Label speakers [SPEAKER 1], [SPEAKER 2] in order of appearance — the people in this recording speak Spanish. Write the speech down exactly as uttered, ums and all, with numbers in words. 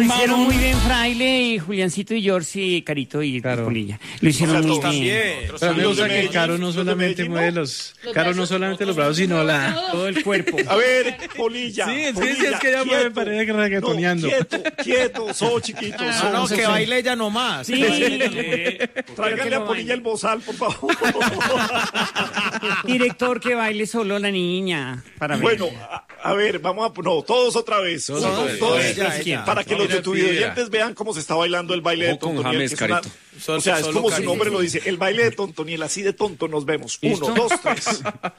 [SPEAKER 1] lo hicieron muy bien Fraile y Juliancito y George y Carito y
[SPEAKER 2] Claro.
[SPEAKER 1] Polilla. Lo hicieron
[SPEAKER 3] O sea,
[SPEAKER 1] muy
[SPEAKER 3] todos
[SPEAKER 1] bien.
[SPEAKER 3] también.
[SPEAKER 2] Pero me
[SPEAKER 3] Los
[SPEAKER 2] gusta
[SPEAKER 3] de
[SPEAKER 2] que
[SPEAKER 3] Medellín,
[SPEAKER 2] Caro no
[SPEAKER 3] los de
[SPEAKER 2] solamente
[SPEAKER 3] Medellín,
[SPEAKER 2] mueve
[SPEAKER 3] ¿no?
[SPEAKER 2] los... Caro no solamente los brazos, sino la...
[SPEAKER 1] Todo el cuerpo.
[SPEAKER 3] A ver, Polilla.
[SPEAKER 2] Sí, es que,
[SPEAKER 3] Polilla,
[SPEAKER 2] es que ella mueve
[SPEAKER 3] quieto.
[SPEAKER 2] paredes reggaetoneando.
[SPEAKER 3] No, quieto, quieto, so chiquito.
[SPEAKER 4] No,
[SPEAKER 3] so,
[SPEAKER 4] no,
[SPEAKER 3] so,
[SPEAKER 4] que
[SPEAKER 3] so.
[SPEAKER 4] baile ella nomás.
[SPEAKER 1] Sí.
[SPEAKER 4] Que baile ella nomás.
[SPEAKER 3] Tráiganle a Polilla el bozal, por favor.
[SPEAKER 1] Director, que baile solo la niña. Para ver.
[SPEAKER 3] Bueno, a, a ver, vamos a... No, todos otra vez.
[SPEAKER 2] Todos
[SPEAKER 3] Todos,
[SPEAKER 2] otra vez.
[SPEAKER 3] todos.
[SPEAKER 4] Ella, ella.
[SPEAKER 3] Para que
[SPEAKER 5] No,
[SPEAKER 3] los de
[SPEAKER 5] mira,
[SPEAKER 3] tu
[SPEAKER 5] piedra.
[SPEAKER 3] videoyentes vean cómo se está bailando el baile de
[SPEAKER 5] Ojo con
[SPEAKER 3] Tontoniel.
[SPEAKER 5] James,
[SPEAKER 3] que es una-
[SPEAKER 5] Carito.
[SPEAKER 3] O sea, es
[SPEAKER 4] Solo
[SPEAKER 3] como su
[SPEAKER 4] Carito.
[SPEAKER 3] nombre lo dice. El baile de Tontoniel, así de tonto nos vemos. Uno,
[SPEAKER 1] ¿Listo?
[SPEAKER 3] dos, tres.